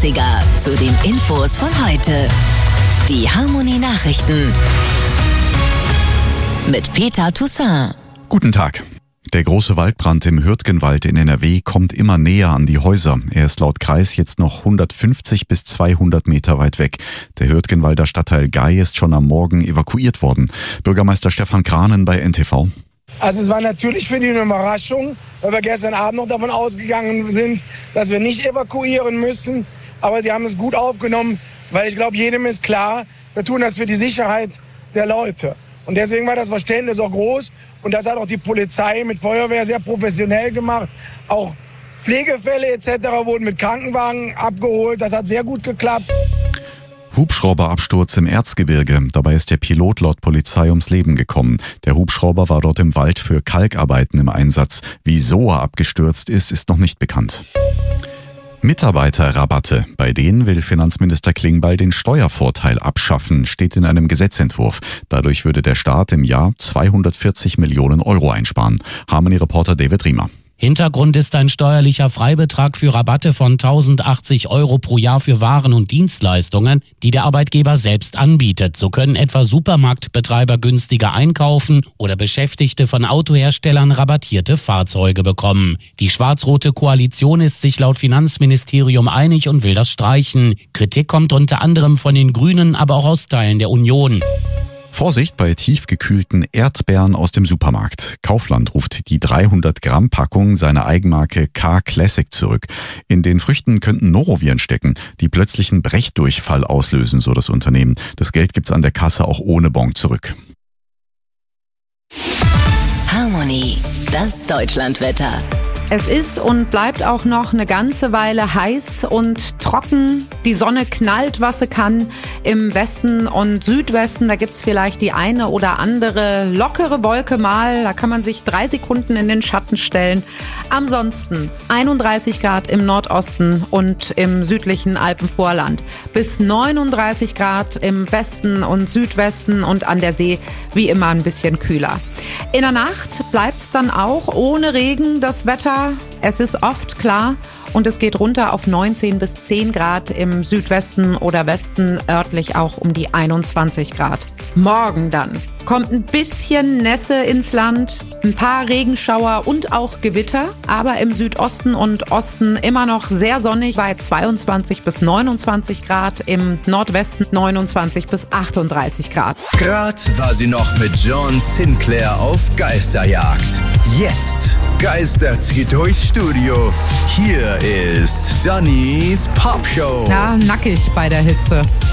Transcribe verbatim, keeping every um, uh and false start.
neunziger zu den Infos von heute. Die Harmonie-Nachrichten mit Peter Toussaint. Guten Tag. Der große Waldbrand im Hürtgenwald in N R W kommt immer näher an die Häuser. Er ist laut Kreis jetzt noch hundertfünfzig bis zweihundert Meter weit weg. Der Hürtgenwalder Stadtteil Gay ist schon am Morgen evakuiert worden. Bürgermeister Stefan Kranen bei N T V. Also es war natürlich für die eine Überraschung, weil wir gestern Abend noch davon ausgegangen sind, dass wir nicht evakuieren müssen. Aber sie haben es gut aufgenommen, weil ich glaube, jedem ist klar, wir tun das für die Sicherheit der Leute. Und deswegen war das Verständnis auch groß. Und das hat auch die Polizei mit Feuerwehr sehr professionell gemacht. Auch Pflegefälle et cetera wurden mit Krankenwagen abgeholt. Das hat sehr gut geklappt. Hubschrauberabsturz im Erzgebirge. Dabei ist der Pilot laut Polizei ums Leben gekommen. Der Hubschrauber war dort im Wald für Kalkarbeiten im Einsatz. Wieso er abgestürzt ist, ist noch nicht bekannt. Mitarbeiterrabatte. Bei denen will Finanzminister Klingbeil den Steuervorteil abschaffen, steht in einem Gesetzentwurf. Dadurch würde der Staat im Jahr zweihundertvierzig Millionen Euro einsparen. Harmony-Reporter David Riemer. Hintergrund ist ein steuerlicher Freibetrag für Rabatte von tausendachtzig Euro pro Jahr für Waren und Dienstleistungen, die der Arbeitgeber selbst anbietet. So können etwa Supermarktbetreiber günstiger einkaufen oder Beschäftigte von Autoherstellern rabattierte Fahrzeuge bekommen. Die schwarz-rote Koalition ist sich laut Finanzministerium einig und will das streichen. Kritik kommt unter anderem von den Grünen, aber auch aus Teilen der Union. Vorsicht bei tiefgekühlten Erdbeeren aus dem Supermarkt. Kaufland ruft die dreihundert Gramm Packung seiner Eigenmarke K-Classic zurück. In den Früchten könnten Noroviren stecken, die plötzlichen Brechdurchfall auslösen, so das Unternehmen. Das Geld gibt's an der Kasse auch ohne Bon zurück. Harmonie, das Deutschlandwetter. Es ist und bleibt auch noch eine ganze Weile heiß und trocken. Die Sonne knallt, was sie kann. Im Westen und Südwesten, da gibt's vielleicht die eine oder andere lockere Wolke mal. Da kann man sich drei Sekunden in den Schatten stellen. Ansonsten einunddreißig Grad im Nordosten und im südlichen Alpenvorland. Bis neununddreißig Grad im Westen und Südwesten und an der See wie immer ein bisschen kühler. In der Nacht bleibt's dann auch ohne Regen das Wetter. Es ist oft klar und es geht runter auf neunzehn bis zehn Grad im Südwesten oder Westen, örtlich auch um die einundzwanzig Grad. Morgen dann kommt ein bisschen Nässe ins Land, ein paar Regenschauer und auch Gewitter, aber im Südosten und Osten immer noch sehr sonnig bei zweiundzwanzig bis neunundzwanzig Grad, im Nordwesten neunundzwanzig bis achtunddreißig Grad. Grad war sie noch mit John Sinclair auf Geisterjagd. Jetzt geistert sie durchs Studio. Hier ist Dannys Popshow. Ja, nackig bei der Hitze.